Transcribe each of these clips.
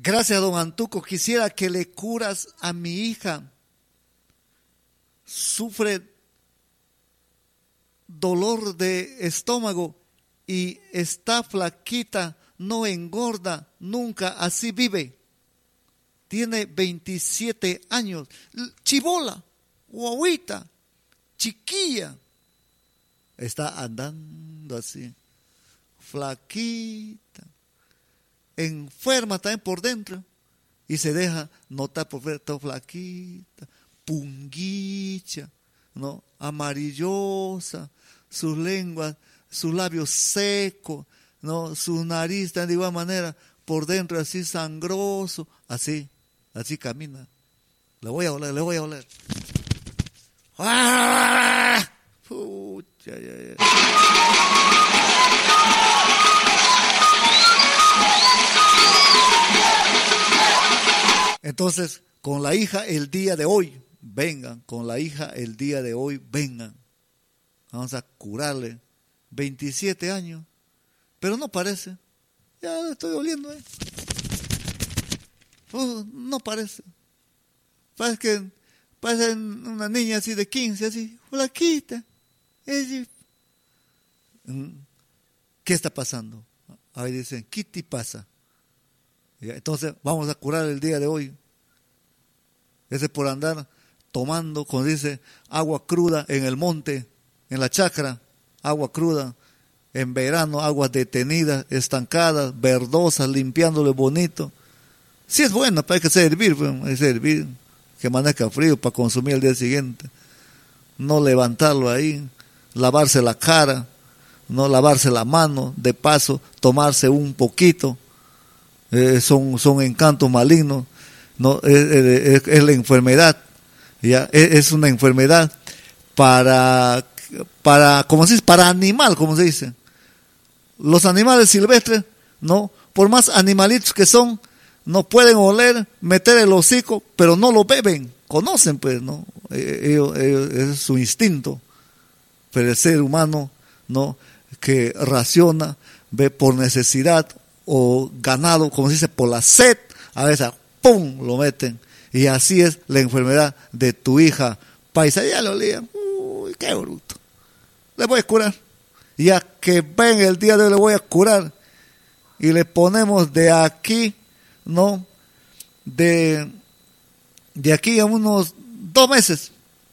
Gracias, don Antuco. Quisiera que le curas a mi hija. Sufre dolor de estómago y está flaquita, no engorda, nunca, así vive. Tiene 27 años. Chibola, guaguita, chiquilla. Está andando así, flaquita, enferma también por dentro y se deja notar por fuera, todo flaquita, punguicha, ¿no? Amarillosa, sus lenguas, sus labios secos, ¿no? Su nariz de igual manera, por dentro así sangroso, así camina. Le voy a oler. ¡Ah! Pucha, ya. Entonces, con la hija el día de hoy, vengan, con la hija el día de hoy, vengan. Vamos a curarle 27 años, pero no parece. Ya le estoy oliendo, no parece. Parece una niña así de 15, así, flaquita. ¿Qué está pasando? Ahí dicen, ¿qué te pasa? Entonces vamos a curar el día de hoy. Ese por andar tomando, como dice, agua cruda en el monte, en la chacra, agua cruda. En verano, aguas detenidas, estancadas, verdosas, limpiándole bonito. Sí es bueno, pero hay que servir, que amanezca frío para consumir el día siguiente. No levantarlo ahí, lavarse la cara, no lavarse la mano, de paso, tomarse un poquito. Son encantos malignos, no es la enfermedad, ya es una enfermedad para como se dice, para animal, como se dice. Los animales silvestres, no, por más animalitos que son, no pueden oler, meter el hocico, pero no lo beben, conocen pues, no, ellos, es su instinto. Pero el ser humano, no, que raciona, ve por necesidad o ganado, como se dice, por la sed, a veces ¡pum!, lo meten. Y así es la enfermedad de tu hija paisa. Ya lo olían, uy, qué bruto. Le voy a curar. Ya que ven el día de hoy le voy a curar. Y le ponemos de aquí, ¿no? De aquí a unos 2 meses.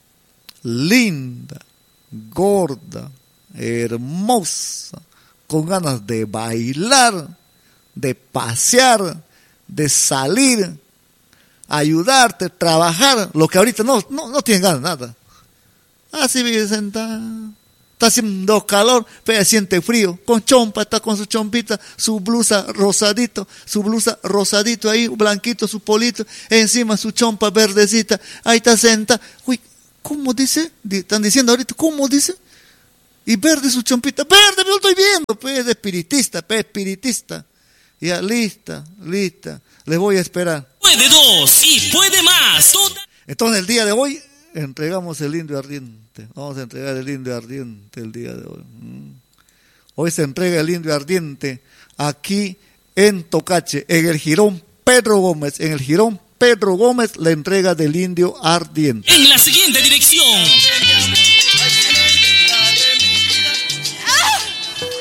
Linda, gorda, hermosa, con ganas de bailar, de pasear, de salir, ayudarte, trabajar, lo que ahorita no tienen ganas de nada. Así vive sentada. Está haciendo calor, pero siente frío. Con chompa, está con su chompita, su blusa rosadito ahí, blanquito, su polito, encima su chompa verdecita, ahí está sentada. Uy, ¿cómo dice? Están diciendo ahorita, ¿cómo dice? Y verde su chompita, verde, yo estoy viendo, pues espiritista. Ya, lista, les voy a esperar. Puede 2 y puede más. Entonces el día de hoy entregamos el indio ardiente. Vamos a entregar el indio ardiente el día de hoy. Hoy se entrega el indio ardiente aquí en Tocache, en el Jirón Pedro Gómez. En el Jirón Pedro Gómez, la entrega del indio ardiente. En la siguiente dirección.